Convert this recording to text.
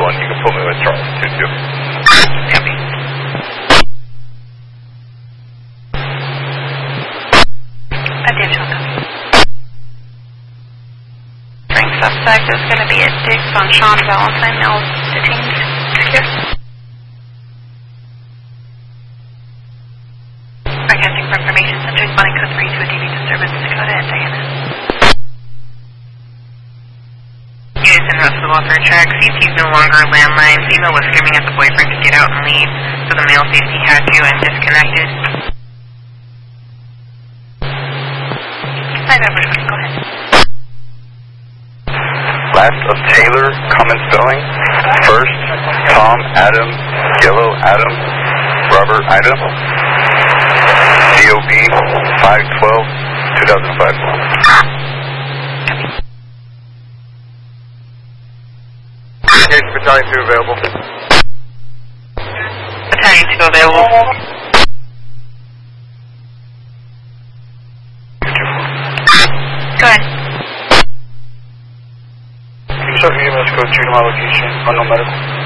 and you can put me with Charles, too. Copy. Attention, copy. Bring suspect is going to be at Dix on Sean Valentine, male detained. Secure. Broadcasting for information, subject responding code 3 to a TV disturbance, Dakota and Diana. Units in rest of the welfare track. CT is no longer a landline. Female was screaming at the boyfriend to get out and leave, so the male safety had to and disconnected. 5 over 20, go ahead. Last of Taylor, common spelling. First, Tom, Adam, Yellow, Adam, Robert, Ida. DOB 5/12/2005. Battalion 2 available. Battalion 2 available. Go ahead. So, EMS code 2 to my location, unknown medical.